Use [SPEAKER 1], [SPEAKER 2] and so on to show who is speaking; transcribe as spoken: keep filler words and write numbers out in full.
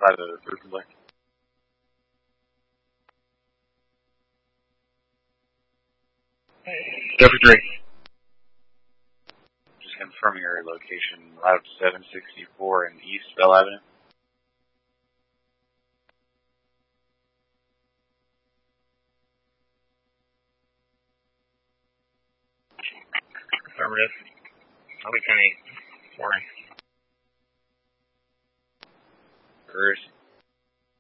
[SPEAKER 1] outside of the proof delay.
[SPEAKER 2] Cover three.
[SPEAKER 1] Just confirming your location, Route seven sixty-four in East Bell Avenue.
[SPEAKER 2] Affirmative. I'll be ten eight. Warning.
[SPEAKER 1] Reverse.